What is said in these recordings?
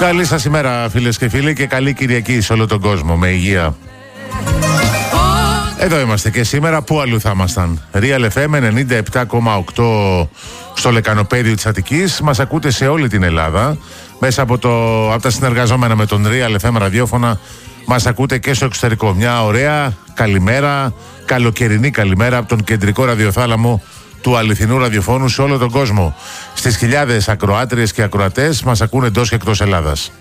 Καλή σας ημέρα, φίλες και φίλοι, και καλή Κυριακή σε όλο τον κόσμο, με υγεία. Εδώ είμαστε και σήμερα, πού αλλού θα ήμασταν? Real FM 97,8 στο Λεκανοπέδιο της Αττικής. Μας ακούτε σε όλη την Ελλάδα. Μέσα από τα συνεργαζόμενα με τον Real FM ραδιόφωνα μας ακούτε και στο εξωτερικό. Μια ωραία καλημέρα, καλοκαιρινή καλημέρα από τον κεντρικό ραδιοθάλαμο του αληθινού ραδιοφώνου σε όλο τον κόσμο. Στις χιλιάδες ακροάτριες και ακροατές μας ακούνε εντός και εκτός Ελλάδας.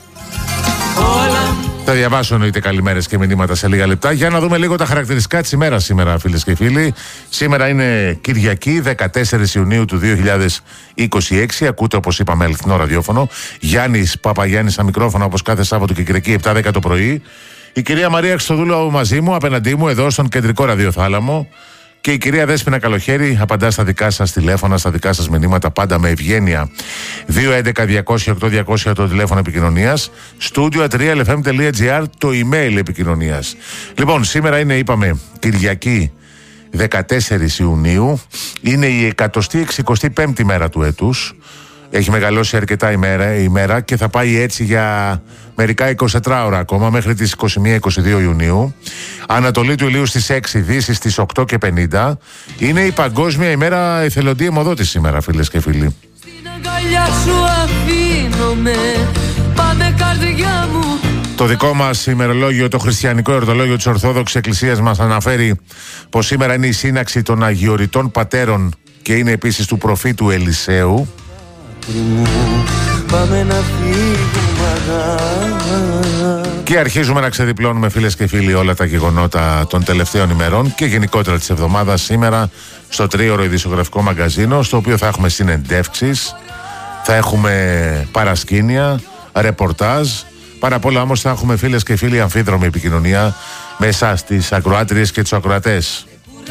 Θα διαβάσω εννοείται καλημέρες και μηνύματα σε λίγα λεπτά. Για να δούμε λίγο τα χαρακτηριστικά της ημέρας σήμερα, φίλες και φίλοι. Σήμερα είναι Κυριακή, 14 Ιουνίου του 2026. Ακούτε, όπως είπαμε, αληθινό ραδιόφωνο. Γιάννης Παπαγιάννης στα μικρόφωνα, όπως κάθε Σάββατο και Κυριακή 7-10 το πρωί. Η κυρία Μαρία Χριστοδούλου μαζί μου, απέναντί μου, εδώ στον κεντρικό ραδιοθάλαμο. Και η κυρία Δέσποινα Καλοχέρη απαντά στα δικά σας τηλέφωνα, στα δικά σας μηνύματα, πάντα με ευγένεια. 211-200-8200 το τηλέφωνο επικοινωνίας. studio@realfm.gr το email επικοινωνίας. Λοιπόν, σήμερα είναι, είπαμε, Κυριακή 14 Ιουνίου. Είναι η 165η μέρα του έτους. Έχει μεγαλώσει αρκετά η μέρα και θα πάει έτσι για μερικά 24 ώρα ακόμα, μέχρι τις 21-22 Ιουνίου. Ανατολή του ηλίου στις 6, δύση στις 8:50. Είναι η Παγκόσμια ημέρα εθελοντή αιμοδότης σήμερα, φίλες και φίλοι. Στην αγκαλιά σου αφήνομαι, πάμε καρδιά μου. Το δικό μας ημερολόγιο, το χριστιανικό εορτολόγιο της Ορθόδοξης Εκκλησίας, μας αναφέρει πως σήμερα είναι η σύναξη των Αγιοριτών Πατέρων και είναι επίσης του προφήτου Ελισέου. Πάμε να φύγουμε. Και αρχίζουμε να ξεδιπλώνουμε, φίλες και φίλοι, όλα τα γεγονότα των τελευταίων ημερών και γενικότερα της εβδομάδας σήμερα στο τρίωρο ειδησιογραφικό μαγκαζίνο, στο οποίο θα έχουμε συνεντεύξεις, θα έχουμε παρασκήνια, ρεπορτάζ. Πάρα πολλά όμως θα έχουμε, φίλες και φίλοι, αμφίδρομη επικοινωνία με εσάς, τις ακροάτριες και τους ακροατές.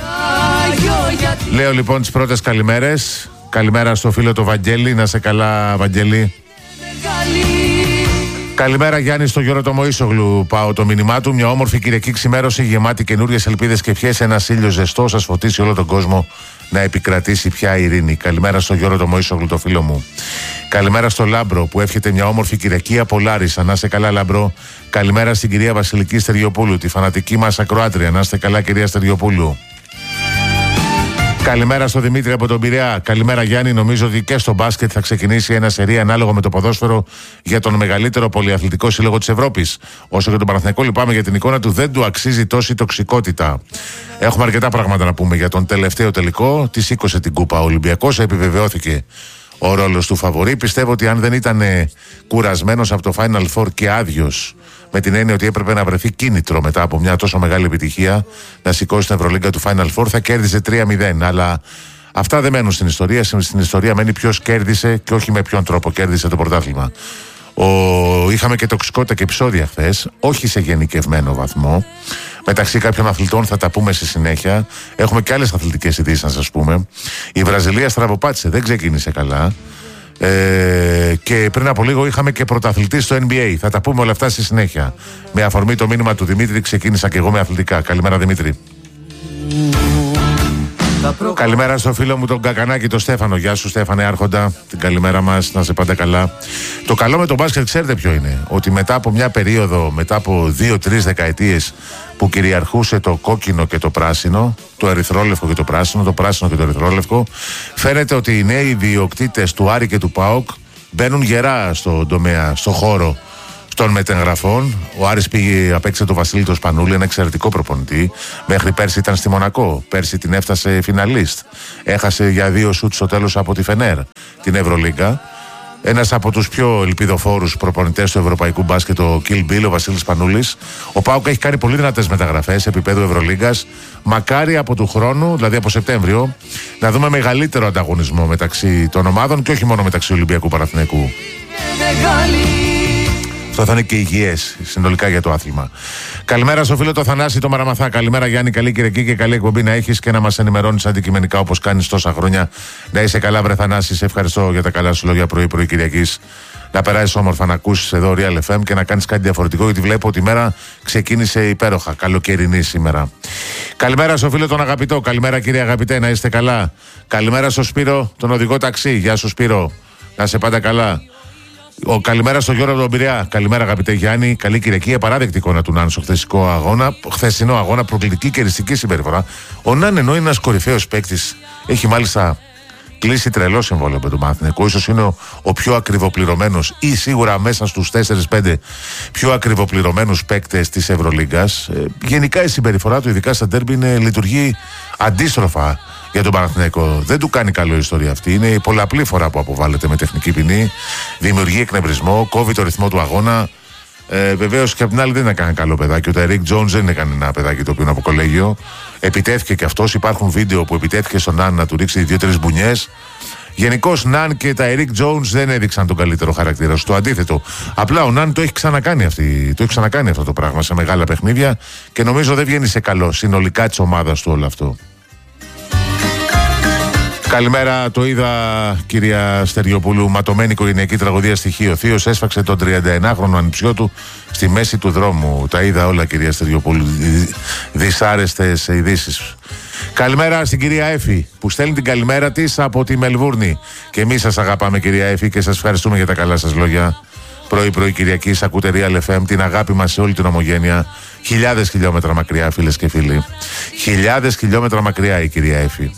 Λέω λοιπόν τις πρώτες καλημέρες. Καλημέρα στο φίλο το Βαγγέλη, να σε καλά, Βαγγέλη. Καλημέρα Γιάννη στο Γιώργο το Μωΐσογλου. Πάω το μήνυμά του. Μια όμορφη Κυριακή ξημέρωση γεμάτη καινούριες ελπίδες και ευχές. Ένας ήλιος ζεστός σας φωτίσει όλο τον κόσμο, να επικρατήσει πια ειρήνη. Καλημέρα στο Γιώργο το Μωΐσογλου, το φίλο μου. Καλημέρα στο Λάμπρο που εύχεται μια όμορφη Κυριακή από Λάρισα. Να είστε καλά, Λάμπρο. Καλημέρα στην κυρία Βασιλική Στεριοπούλου, τη φανατική μας ακροάτρια. Να είστε καλά, κυρία Στεριοπούλου. Καλημέρα στο Δημήτρη από τον Πειραιά. Καλημέρα Γιάννη. Νομίζω ότι και στο μπάσκετ θα ξεκινήσει ένα σερί ανάλογο με το ποδόσφαιρο για τον μεγαλύτερο πολυαθλητικό σύλλογο της Ευρώπης. Όσο και τον Παναθηναϊκό λυπάμαι για την εικόνα του, δεν του αξίζει τόση τοξικότητα. Έχουμε αρκετά πράγματα να πούμε για τον τελευταίο τελικό. Τη σήκωσε την κούπα ο Ολυμπιακός, επιβεβαιώθηκε ο ρόλος του φαβορί. Πιστεύω ότι αν δεν ήταν κουρασμένος από το Final Four και άδειος, με την έννοια ότι έπρεπε να βρεθεί κίνητρο μετά από μια τόσο μεγάλη επιτυχία να σηκώσει την Ευρωλίγκα του Final Four, θα κέρδιζε 3-0. Αλλά αυτά δεν μένουν στην ιστορία. Στην ιστορία μένει ποιος κέρδισε και όχι με ποιον τρόπο κέρδισε το πρωτάθλημα. Είχαμε και τοξικότητα και επεισόδια χθες, όχι σε γενικευμένο βαθμό. Μεταξύ κάποιων αθλητών θα τα πούμε στη συνέχεια. Έχουμε και άλλες αθλητικές ειδήσεις να σας πούμε. Η Βραζιλία στραβοπάτησε, δεν ξεκίνησε καλά. Και πριν από λίγο είχαμε και πρωταθλητή στο NBA. Θα τα πούμε όλα αυτά στη συνέχεια. Με αφορμή το μήνυμα του Δημήτρη, ξεκίνησα και εγώ με αθλητικά. Καλημέρα, Δημήτρη. Καλημέρα στο φίλο μου τον Κακανάκη, τον Στέφανο. Γεια σου, Στέφανε, άρχοντα. Την καλημέρα μας, να σε πάντα καλά. Το καλό με τον μπάσκετ, ξέρετε ποιο είναι? Ότι μετά από μια περίοδο, μετά από 2-3 δεκαετίες που κυριαρχούσε το κόκκινο και το πράσινο, το ερυθρόλευκο και το πράσινο και το ερυθρόλευκο, φαίνεται ότι οι νέοι ιδιοκτήτες του Άρη και του ΠΑΟΚ μπαίνουν γερά στον τομέα, στο χώρο των μετεγγραφών. Ο Άρης πήγε, απέκτησε το Βασίλη το Σπανούλη, ένα εξαιρετικό προπονητή. Μέχρι πέρσι ήταν στη Μονακό. Πέρσι την έφτασε φιναλίστ. Έχασε για 2 σουτ στο τέλος από τη Φενέρ, την Ευρωλίγκα. Ένας από τους πιο ελπιδοφόρους προπονητές του ευρωπαϊκού μπάσκετ, ο Kill Bill, ο Βασίλης Σπανούλης. Ο ΠΑΟΚ έχει κάνει πολύ δυνατές μεταγραφές επίπεδου Ευρωλίγκας. Μακάρι από του χρόνου, δηλαδή από Σεπτέμβριο, να δούμε μεγαλύτερο ανταγωνισμό μεταξύ των ομάδων και όχι μόνο μεταξύ Ολυμπιακού Παναθηναϊκού. Αυτό θα είναι και υγιές συνολικά για το άθλημα. Καλημέρα στο φίλο το Θανάση το Μαραμαθά. Καλημέρα Γιάννη, καλή Κυριακή και καλή εκπομπή να έχεις και να μας ενημερώνεις αντικειμενικά όπως κάνεις τόσα χρόνια. Να είσαι καλά, βρε Θανάση. Σε ευχαριστώ για τα καλά σου λόγια πρωί-πρωί Κυριακής. Να περάσεις όμορφα, να ακούσεις εδώ Real FM και να κάνεις κάτι διαφορετικό, γιατί βλέπω ότι η μέρα ξεκίνησε υπέροχα. Καλοκαιρινή σήμερα. Καλημέρα στο φίλο τον Αγαπητό. Καλημέρα κύριε Αγαπητέ, να είστε καλά. Καλημέρα στο Σπύρο, τον οδηγό ταξί. Γεια σου Σπύρο, να είσαι πάντα καλά. Καλημέρα στον Γιώργο από τον Πειραιά. Καλημέρα, αγαπητέ Γιάννη. Καλή Κυριακή. Απαράδεκτη εικόνα του Νάν στο χθεσινό αγώνα. Προκλητική και ριστική συμπεριφορά. Ο Νάν, ενώ είναι ένα κορυφαίο παίκτη, έχει μάλιστα κλείσει τρελό συμβόλαιο με τον Παναθηναϊκό. Ίσως είναι ο πιο ακριβοπληρωμένος ή σίγουρα μέσα στους 4-5 πιο ακριβοπληρωμένους παίκτες της Ευρωλίγκας. Γενικά η συμπεριφορά του, ειδικά στα ντέρμπι, λειτουργεί αντίστροφα για τον Παναθηναϊκό. Δεν του κάνει καλό η ιστορία αυτή. Είναι η πολλαπλή φορά που αποβάλλεται με τεχνική ποινή, δημιουργεί εκνευρισμό, κόβει το ρυθμό του αγώνα. Βεβαίως και απ' την άλλη δεν είναι κανένα καλό παιδάκι. Ο Ταϊρίκ Τζόουνς δεν είναι κανένα παιδάκι το οποίο είναι από κολέγιο. Επιτέθηκε και αυτός. Υπάρχουν βίντεο που επιτέθηκε στον Νάν να του ρίξει 2-3 μπουνιές. Γενικώς Νάν και Ταϊρίκ Τζόουνς δεν έδειξαν τον καλύτερο χαρακτήρα του. Το αντίθετο. Απλά ο Νάν το έχει ξανακάνει αυτό το πράγμα σε μεγάλα παιχνίδια και νομίζω δεν βγαίνει σε καλό συνολικά της ομάδας του όλο αυτό. Καλημέρα, το είδα κυρία Στεριοπούλου. Ματωμένη οικογενειακή τραγωδία στοιχείο. Ο θείος έσφαξε τον 31χρονο ανιψιό του στη μέση του δρόμου. Τα είδα όλα, κυρία Στεριοπούλου. Δυσάρεστες ειδήσεις. Καλημέρα στην κυρία Έφη που στέλνει την καλημέρα της από τη Μελβούρνη. Και εμείς σας αγαπάμε, κυρία Έφη, και σας ευχαριστούμε για τα καλά σας λόγια. Πρωί-πρωί Κυριακή, ακούτε Real FM, την αγάπη μας σε όλη την ομογένεια. Χιλιάδες χιλιόμετρα μακριά, φίλες και φίλοι. Χιλιάδες χιλιόμετρα μακριά η κυρία Έφη.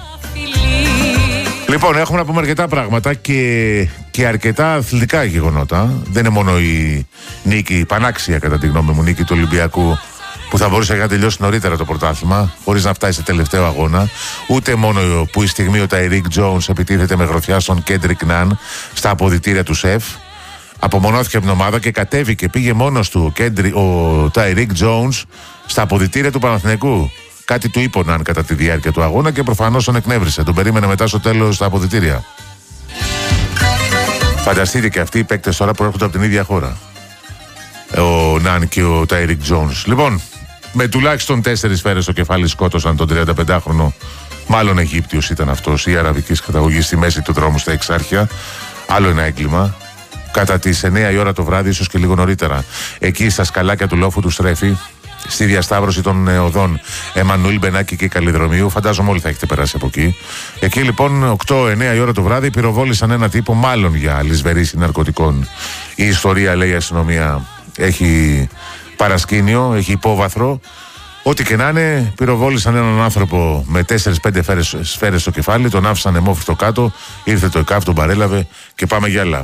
Λοιπόν, έχουμε να πούμε αρκετά πράγματα και αρκετά αθλητικά γεγονότα. Δεν είναι μόνο η νίκη, η πανάξια κατά τη γνώμη μου νίκη του Ολυμπιακού, που θα μπορούσε να τελειώσει νωρίτερα το πρωτάθλημα, χωρίς να φτάσει σε τελευταίο αγώνα. Ούτε μόνο που η στιγμή ο Ταϊρίκ Τζόουνς επιτίθεται με γροθιά στον Κέντρικ Ναν στα αποδυτήρια του ΣΕΦ. Απομονώθηκε από την ομάδα και κατέβηκε, πήγε μόνος του ο Ταϊρίκ Τζόουνς στα αποδυτήρια του Παναθηναϊκού. Κάτι του είποναν κατά τη διάρκεια του αγώνα και προφανώς τον εκνεύρισε. Τον περίμενε μετά στο τέλος στα αποδυτήρια. Φανταστείτε και αυτοί οι παίκτες τώρα προέρχονται από την ίδια χώρα. Ο Ναν και ο Ταϊρίκ Τζόουνς. Λοιπόν, με τουλάχιστον 4 σφαίρες στο κεφάλι σκότωσαν τον 35χρονο, μάλλον Αιγύπτιος ήταν αυτός, ή αραβικής καταγωγής, στη μέση του δρόμου στα Εξάρχεια. Άλλο ένα έγκλημα. Κατά τις 9 η ώρα το βράδυ, ίσως και λίγο νωρίτερα, εκεί στα σκαλάκια του λόφου του Στρέφη, στη διασταύρωση των οδών Εμμανουήλ Μπενάκη και Καλλιδρομίου. Φαντάζομαι όλοι θα έχετε περάσει από εκεί. Εκεί λοιπόν 8-9 η ώρα το βράδυ πυροβόλησαν ένα τύπο, μάλλον για λησβερίσι ναρκωτικών. Η ιστορία, λέει η αστυνομία, έχει παρασκήνιο, έχει υπόβαθρο. Ό,τι και να είναι, πυροβόλησαν έναν άνθρωπο με 4-5 σφαίρες στο κεφάλι, τον άφησαν αιμόφυτο κάτω, ήρθε το ΕΚΑΒ, τον παρέλαβε και πάμε για άλλα.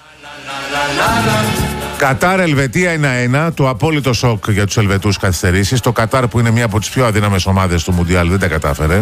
Κατάρ Ελβετία 1-1, το απόλυτο σοκ για τους Ελβετούς καθυστερήσεις. Το Κατάρ, που είναι μία από τις πιο αδύναμες ομάδες του Μουντιάλ, δεν τα κατάφερε.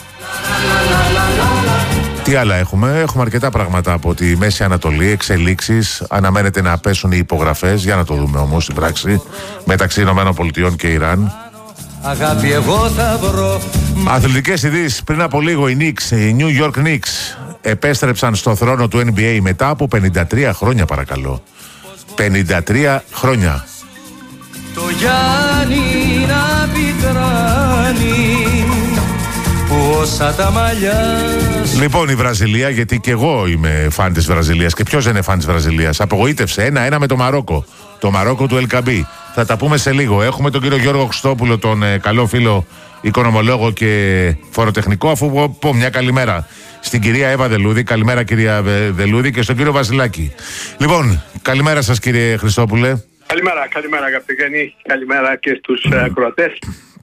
Τι άλλα έχουμε? Έχουμε αρκετά πράγματα από τη Μέση Ανατολή, εξελίξεις. Αναμένεται να πέσουν οι υπογραφές, για να το δούμε όμως στην πράξη, μεταξύ ΗΠΑ και Ιράν. Αγάπη, εγώ θα βρω. Αθλητικές ειδήσεις. Πριν από λίγο οι New York Knicks επέστρεψαν στο θρόνο του NBA μετά από 53 χρόνια, παρακαλώ. 53 χρόνια. Το Γιάννη να πικράνει που όσα τα μαλλιά. Λοιπόν, η Βραζιλία, γιατί και εγώ είμαι φαν της Βραζιλίας. Και ποιος δεν είναι φαν της Βραζιλίας? Απογοήτευσε 1-1 με το Μαρόκο. Το Μαρόκο του Ελκαμπή. Θα τα πούμε σε λίγο. Έχουμε τον κύριο Γιώργο Χριστόπουλο, τον καλό φίλο οικονομολόγο και φοροτεχνικό, αφού πω μια καλημέρα στην κυρία Εύα Δελούδη. Καλημέρα, κυρία Δελούδη, και στον κύριο Βασιλάκη. Λοιπόν, καλημέρα σας, κύριε Χριστόπουλε. Καλημέρα αγαπητέ Γιάννη. Καλημέρα και στους ακροατές.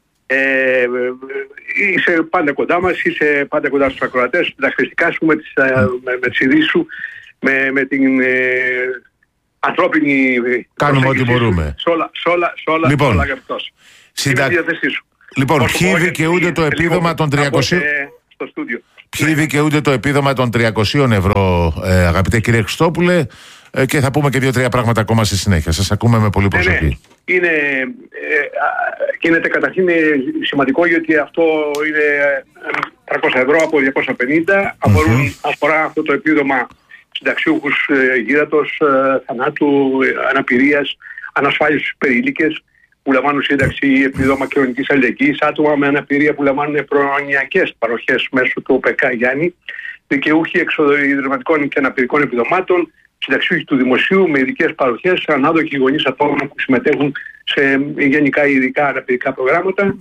Είσαι πάντα κοντά μας, είσαι πάντα κοντά στους ακροατές. Τα χρηστικά σου με τις ειδήσεις σου, με την ανθρώπινη. Κάνουμε ό,τι μπορούμε. Σε όλα, λοιπόν, αγαπητός. Λοιπόν, ποιοι δικαιούνται το επίδομα των 300... στο στούντιο. Ποιοι δικαιούνται το επίδομα των 300 ευρώ, αγαπητέ κύριε Χριστόπουλε, και θα πούμε και 2-3 πράγματα ακόμα στη συνέχεια. Σας ακούμε με πολύ προσοχή. Γίνεται καταρχήν σημαντικό, γιατί αυτό είναι 300 ευρώ από 250. Αφορά αυτό το επίδομα συνταξιούχους γύρατος, θανάτου, αναπηρίας, ανασφάλιστους περίλικες που λαμβάνουν σύνταξη ή επιδόμα κοινωνικής αλληλεγγύης, άτομα με αναπηρία που λαμβάνουν προνοιακές παροχές μέσω του ΟΠΕΚΑ Γιάννη, δικαιούχοι εξωτερικών και αναπηρικών επιδομάτων, συνταξιούχοι του δημοσίου με ειδικές παροχές, ανάδοχοι γονείς ατόμων που συμμετέχουν σε γενικά ειδικά αναπηρικά προγράμματα.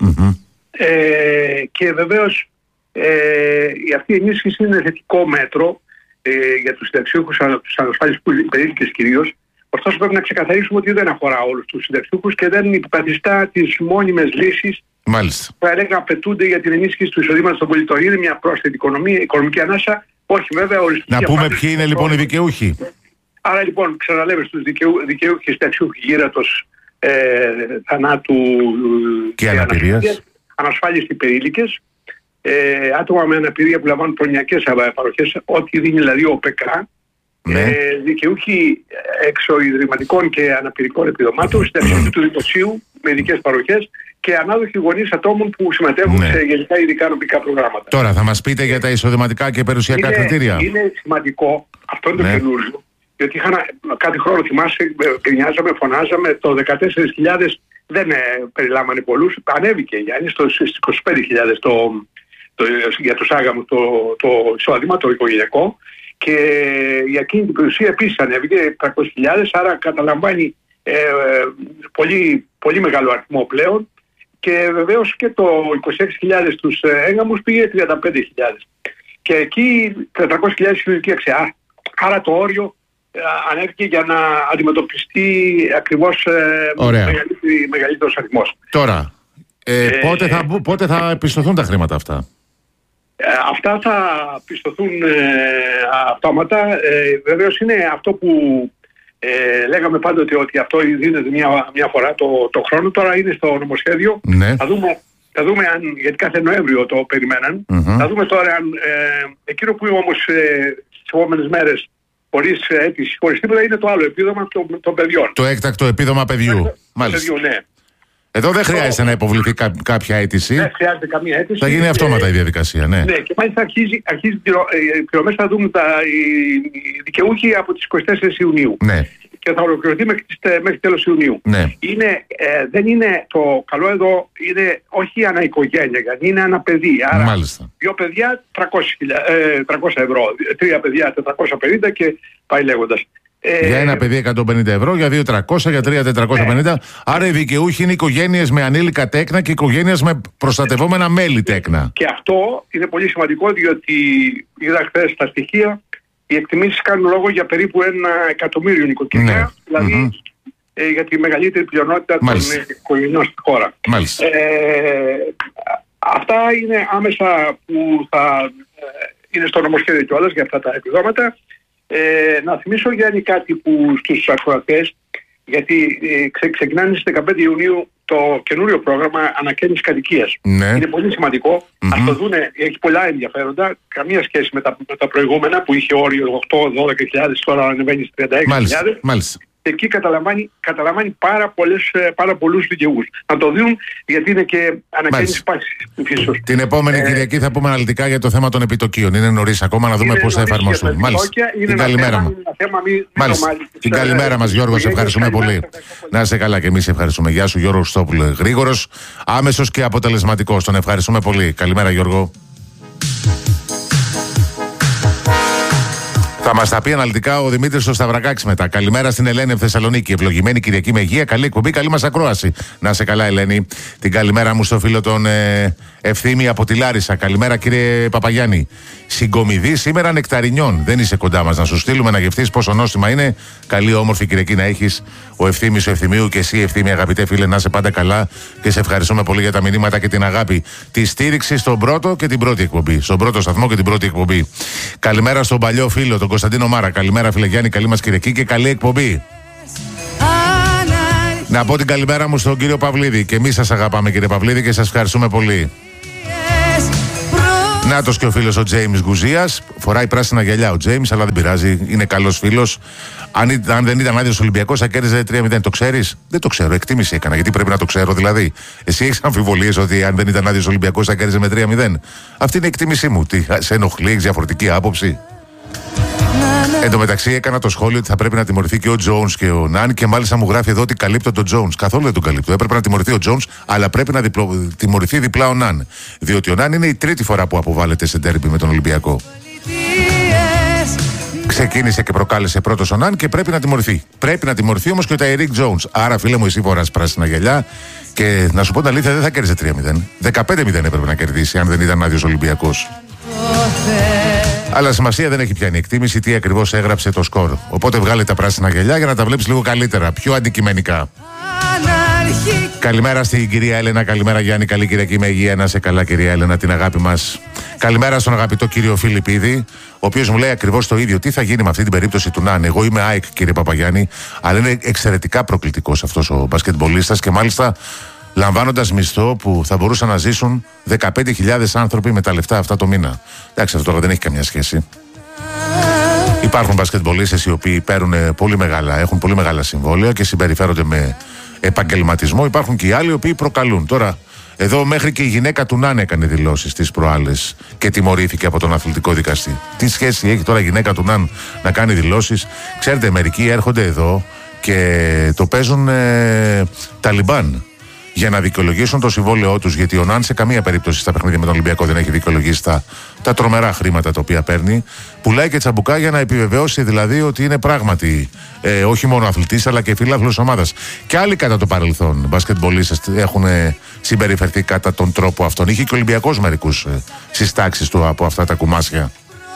Και βεβαίως αυτή η ενίσχυση είναι θετικό μέτρο, για τους συνταξιούχους, τους ανασφάλιστους υπερήλικες κυρίως. Ωστόσο πρέπει να ξεκαθαρίσουμε ότι δεν αφορά όλους τους συνταξιούχους και δεν υποκαθιστά τις μόνιμες λύσεις που έλεγα απαιτούνται για την ενίσχυση του εισοδήματος των πολιτών. Είναι μια πρόσθετη οικονομική ανάσα, όχι βέβαια οριστική. Να πούμε ποιοι είναι λοιπόν οι δικαιούχοι. Άρα λοιπόν ξαναλέμε στους δικαιούχοι και συνταξιούχοι γύρατος θανάτου και αναπηρίας, ανασφάλιστοι υπερήλικες, άτομα με αναπηρία που λαμβάνουν προνοιακές παροχές, ό,τι δίνει δηλαδή ο ΠΚΑ, δικαιούχοι εξωιδρυματικών και αναπηρικών επιδομάτων, συνταξιούχοι του δημοσίου με ειδικές παροχές και ανάδοχοι γονείς ατόμων που συμμετέχουν σε γενικά ειδικά νομικά προγράμματα. Τώρα θα μας πείτε για τα εισοδηματικά και περιουσιακά κριτήρια. Είναι σημαντικό, αυτό είναι το καινούριο, γιατί κάθε χρόνο θυμάσαι, γκρινιάζαμε, φωνάζαμε, το 14.000 δεν περιλάμβανε πολλούς, ανέβηκε Γιάννη στις 25.000 για τους άγαμους το εισόδημα, το οικογενειακό, και η ακίνητη περιουσία επίσης ανέβηκε 300.000, άρα καταλαμβάνει πολύ, πολύ μεγάλο αριθμό πλέον, και βεβαίως και το 26.000 τους έγαμους πήγε 35.000 και εκεί 400.000 συλλογική αξία. Άρα το όριο ανέβηκε για να αντιμετωπιστεί ακριβώς μεγαλύτερος αριθμός. Τώρα, πότε θα επιστοθούν τα χρήματα αυτά? Αυτά θα πιστωθούν αυτόματα. Βεβαίως είναι αυτό που λέγαμε πάντοτε, ότι αυτό δίνεται μια φορά το χρόνο. Τώρα είναι στο νομοσχέδιο. Θα δούμε αν, γιατί κάθε Νοέμβριο το περιμέναν. Θα δούμε τώρα αν εκείνο που όμως στις επόμενες μέρες χωρίς αίτηση, χωρίς τίποτα, είναι το άλλο επίδομα των παιδιών. Το έκτακτο επίδομα παιδιού. Μάλιστα. Ναι. Εδώ δεν χρειάζεται να υποβληθεί κάποια αίτηση. Δεν χρειάζεται καμία αίτηση. Θα γίνει αυτόματα η διαδικασία, ναι. Ναι, και μάλιστα αρχίζει οι πληρωμές, θα δούμε οι δικαιούχοι από τις 24 Ιουνίου. Ναι. Και θα ολοκληρωθεί μέχρι τέλος Ιουνίου. Ναι. Δεν είναι το καλό εδώ, είναι όχι ανά οικογένεια, γιατί είναι ανά παιδί. Άρα, μάλιστα. 2 παιδιά 300 ευρώ, 3 παιδιά 450 και πάει λέγοντας. Για ένα παιδί 150 ευρώ, για 2 300, για 3 450. Άρα οι δικαιούχοι είναι οικογένειες με ανήλικα τέκνα και οικογένειες με προστατευόμενα μέλη τέκνα. Και αυτό είναι πολύ σημαντικό, διότι είδα χθες τα στοιχεία, οι εκτιμήσεις κάνουν λόγο για περίπου 1 εκατομμύριο νοικοκυριά, δηλαδή για τη μεγαλύτερη πλειονότητα των οικογενειών στη χώρα. Αυτά είναι άμεσα που θα είναι στο νομοσχέδιο κιόλας για αυτά τα επιδόματα. Να θυμίσω, Γιάννη, κάτι που στους ακροατές, γιατί ξεκινάνε στις 15 Ιουνίου το καινούριο πρόγραμμα ανακαίνησης κατοικίας. Είναι πολύ σημαντικό. Ας το δούνε, έχει πολλά ενδιαφέροντα, καμία σχέση με τα προηγούμενα που είχε όριο 8-12.000, τώρα ανεβαίνει στις 36.000. Μάλιστα. Και εκεί καταλαμβάνει πάρα πολλούς δικαιούς. Να το δουν, γιατί είναι και ανακαίνιση πάσης. Την επόμενη Κυριακή θα πούμε αναλυτικά για το θέμα των επιτοκίων. Είναι νωρίς ακόμα να δούμε πώς θα εφαρμοστούν. Μάλιστα. Την καλημέρα μας. Την καλημέρα μας, Γιώργο, σε ευχαριστούμε πολύ. Να είσαι καλά, και εμείς ευχαριστούμε. Γεια σου, Γιώργο Χριστόπουλο. Γρήγορος, άμεσος και αποτελεσματικός. Τον ευχαριστούμε πολύ. Καλημέρα, Γιώργο. Θα μας τα πει αναλυτικά ο Δημήτρης ο Σταυρακάκης μετά. Καλημέρα στην Ελένη Θεσσαλονίκη. Ευλογημένη Κυριακή με υγεία, καλή εκπομπή, καλή μας ακρόαση. Να είσαι καλά, Ελένη. Την καλημέρα μου στο φίλο τον Ευθύμη από τη Λάρισα. Καλημέρα, κύριε Παπαγιάννη. Συγκομιδή σήμερα νεκταρινιών. Δεν είσαι κοντά μας. Να σου στείλουμε να γευτείς πόσο νόστιμα είναι. Καλή όμορφη Κυριακή να έχεις. Ο Ευθύμης ο Ευθυμίου και εσύ, Ευθύμη, αγαπητέ φίλε, να είσαι πάντα καλά και σε ευχαριστούμε πολύ για τα μηνύματα και την αγάπη. Τη στήριξη στον πρώτο και την πρώτη εκπομπή. Στον πρώτο σταθμό και την πρώτη εκπομπή. Καλημέρα στον παλιό φίλο, τον Κωνσταντίνο Μάρα. Καλημέρα, φίλε Γιάννη, καλή μας Κυριακή και καλή εκπομπή. Να πω την καλημέρα μου στον κύριο Παυλίδη. Και εμείς σας αγαπάμε, κύριε Παυλίδη, και σας ευχαριστούμε πολύ. Νάτος και ο φίλος ο Τζέιμς Γκουζίας. Φοράει πράσινα γυαλιά ο Τζέιμς, αλλά δεν πειράζει, είναι καλός φίλος. Αν δεν ήταν άδειος Ολυμπιακός, θα κέρδιζε 3-0. Το ξέρεις? Δεν το ξέρω. Εκτίμηση έκανα. Γιατί πρέπει να το ξέρω, δηλαδή. Εσύ έχεις αμφιβολίες ότι αν δεν ήταν άδειος Ολυμπιακός, θα κέρδιζε με 3-0. Αυτή είναι η εκτίμησή μου. Τι, σε ενοχλεί, έχεις διαφορετική άποψη? Εν τω μεταξύ, έκανα το σχόλιο ότι θα πρέπει να τιμωρηθεί και ο Τζόουνς και ο Ναν, και μάλιστα μου γράφει εδώ ότι καλύπτω τον Τζόουνς. Καθόλου δεν τον καλύπτω. Έπρεπε να τιμωρηθεί ο Τζόουνς, αλλά πρέπει να τιμωρηθεί διπλά ο Ναν. Διότι ο Ναν είναι η τρίτη φορά που αποβάλλεται σε ντέρμπι με τον Ολυμπιακό. Ξεκίνησε και προκάλεσε πρώτος ο Ναν και πρέπει να τιμωρηθεί. Πρέπει να τιμωρηθεί όμως και ο Ταϊρίκ Τζόουνς. Άρα, φίλε μου, εσύ φοράς πράσινα γυαλιά και να σου πω την αλήθεια, δεν θα κέρδισε 3-0. 15-0 έπρεπε να κερδίσει αν δεν ήταν άδειος Ολυμπιακός. Αλλά σημασία δεν έχει πιάνει εκτίμηση τι ακριβώς έγραψε το σκορ. Οπότε βγάλε τα πράσινα γυαλιά για να τα βλέπεις λίγο καλύτερα, πιο αντικειμενικά. Καλημέρα στην κυρία Έλενα, καλημέρα Γιάννη, καλή Κυριακή με υγεία, να σε καλά κυρία Έλενα, την αγάπη μας. Καλημέρα στον αγαπητό κύριο Φιλιππίδη, ο οποίος μου λέει ακριβώς το ίδιο. Τι θα γίνει με αυτή την περίπτωση του Ναν? Εγώ είμαι ΑΕΚ κύριε Παπαγιάννη, αλλά είναι εξαιρετικά προκλητικός αυτός ο μπασκετμπολίστας και μάλιστα λαμβάνοντας μισθό που θα μπορούσαν να ζήσουν 15.000 άνθρωποι με τα λεφτά αυτά το μήνα. Εντάξει, αυτό τώρα δεν έχει καμιά σχέση. Υπάρχουν μπασκετμπολίστες οι οποίοι παίρνουν πολύ μεγάλα, έχουν πολύ μεγάλα συμβόλαια και συμπεριφέρονται με επαγγελματισμό. Υπάρχουν και οι άλλοι οι οποίοι προκαλούν. Τώρα, εδώ μέχρι και η γυναίκα του Ναν έκανε δηλώσεις τις προάλλες και τιμωρήθηκε από τον αθλητικό δικαστή. Τι σχέση έχει τώρα η γυναίκα του Ναν να κάνει δηλώσεις? Ξέρετε, μερικοί έρχονται εδώ και το παίζουν Ταλιμπάν για να δικαιολογήσουν το συμβόλαιό τους. Γιατί ο Ναν σε καμία περίπτωση στα παιχνίδια με τον Ολυμπιακό δεν έχει δικαιολογήσει τα τρομερά χρήματα τα οποία παίρνει. Πουλάει και τσαμπουκά για να επιβεβαιώσει δηλαδή ότι είναι πράγματι όχι μόνο αθλητής αλλά και φίλαθλος ομάδας. Και άλλοι κατά το παρελθόν μπασκετμπολίστες έχουν συμπεριφερθεί κατά τον τρόπο αυτόν. Είχε και ο Ολυμπιακός μερικούς στις τάξεις του από αυτά τα κουμάσια.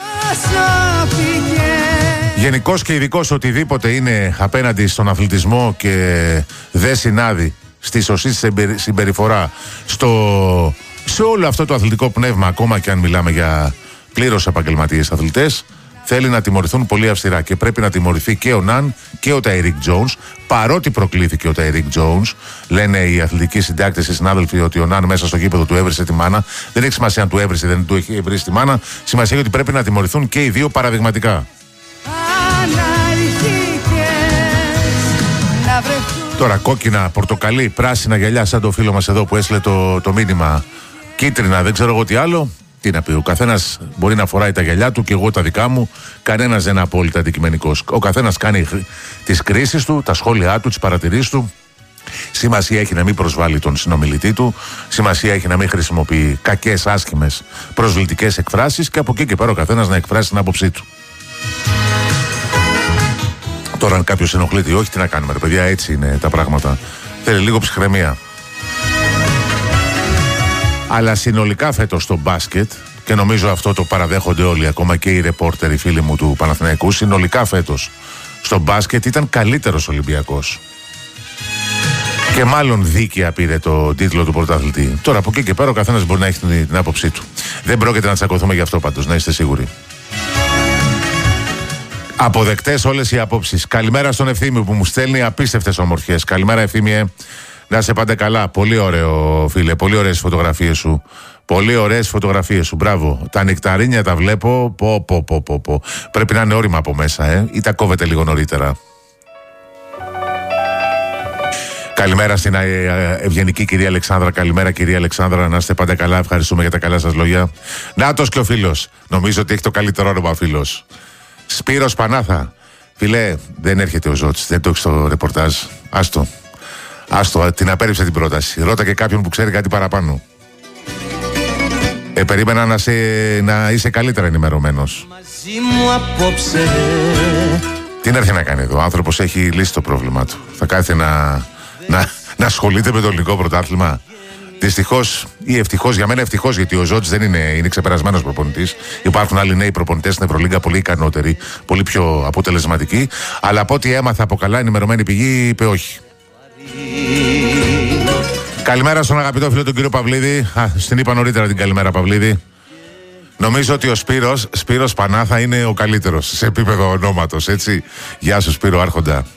Γενικώς και ειδικώς οτιδήποτε είναι απέναντι στον αθλητισμό και δεν συνάδει στη σωστή συμπεριφορά σε όλο αυτό το αθλητικό πνεύμα, ακόμα και αν μιλάμε για πλήρως επαγγελματίες αθλητές, θέλει να τιμωρηθούν πολύ αυστηρά και πρέπει να τιμωρηθεί και ο Ναν και ο Ταϊρίκ Τζόουνς. Παρότι προκλήθηκε ο Ταϊρίκ Τζόουνς, λένε οι αθλητικοί συντάκτες, οι συνάδελφοι, ότι ο Ναν μέσα στο γήπεδο του έβρισε τη μάνα. Δεν έχει σημασία αν του έβρισε, δεν του έχει βρει τη μάνα. Σημασία έχει ότι πρέπει να τιμωρηθούν και οι δύο παραδειγματικά. Τώρα κόκκινα, πορτοκαλί, πράσινα γυαλιά, σαν το φίλο μας εδώ που έστειλε το μήνυμα. Κίτρινα, δεν ξέρω εγώ τι άλλο. Τι να πει, ο καθένας μπορεί να φοράει τα γυαλιά του και εγώ τα δικά μου. Κανένας δεν είναι απόλυτα αντικειμενικός. Ο καθένας κάνει τις κρίσεις του, τα σχόλιά του, τις παρατηρήσεις του. Σημασία έχει να μην προσβάλλει τον συνομιλητή του. Σημασία έχει να μην χρησιμοποιεί κακές, άσχημες, προσβλητικές εκφράσεις και από εκεί και πέρα ο καθένας να εκφράσει την άποψή του. Τώρα, αν κάποιος ενοχλείται ή όχι, τι να κάνουμε, ρε παιδιά, έτσι είναι τα πράγματα. Θέλει λίγο ψυχραιμία. Αλλά συνολικά φέτος στο μπάσκετ, και νομίζω αυτό το παραδέχονται όλοι, ακόμα και οι ρεπόρτερ, οι φίλοι μου του Παναθηναϊκού, συνολικά φέτος στο μπάσκετ ήταν καλύτερος Ολυμπιακός. Και μάλλον δίκαια πήρε το τίτλο του πρωταθλητή. Τώρα από εκεί και πέρα ο καθένας μπορεί να έχει την άποψή του. Δεν πρόκειται να τσακωθούμε γι' αυτό πάντως, να είστε σίγουροι. Αποδεκτές όλες οι απόψεις. Καλημέρα στον Ευθύμη που μου στέλνει απίστευτες ομορφιές. Καλημέρα Ευθύμιε, να σε πάντα καλά. Πολύ ωραίο φίλε, πολύ ωραίες φωτογραφίες σου. Πολύ ωραίες φωτογραφίες σου, μπράβο. Τα νεκταρίνια τα βλέπω, πω. Πρέπει να είναι όρημα από μέσα, ή τα κόβετε λίγο νωρίτερα. Καλημέρα στην ευγενική κυρία Αλεξάνδρα. Καλημέρα κυρία Αλεξάνδρα, να είστε πάντα καλά. Ευχαριστούμε για τα καλά σας λόγια. Νάτος και ο φίλος. Νομίζω ότι έχει το καλύτερο όνομα φίλος. Σπύρος Πανάθα. Φίλε, δεν έρχεται ο Ζώτης, δεν το έχει στο ρεπορτάζ. Άστο, την απέρριψε την πρόταση. Ρώτα και κάποιον που ξέρει κάτι παραπάνω. Περίμενα να είσαι καλύτερα ενημερωμένος. Τι να έρθει να κάνει εδώ, ο άνθρωπος έχει λύσει το πρόβλημα του. Θα κάθεται να ασχολείται με το ελληνικό πρωτάθλημα. Δυστυχώς ή ευτυχώς, για μένα ευτυχώς, γιατί ο Ζώτης δεν είναι ξεπερασμένος προπονητής. Υπάρχουν άλλοι νέοι προπονητές στην Ευρωλίγκα πολύ ικανότεροι, πολύ πιο αποτελεσματικοί. Αλλά από ό,τι έμαθα από καλά ενημερωμένη πηγή, είπε όχι. Καλημέρα στον αγαπητό φίλο τον κύριο Παυλίδη. Στην είπα νωρίτερα την καλημέρα, Παυλίδη. Νομίζω ότι ο Σπύρος Πανάθα είναι ο καλύτερος σε επίπεδο ονόματος, έτσι. Γεια σου Σπύρο Άρχοντα.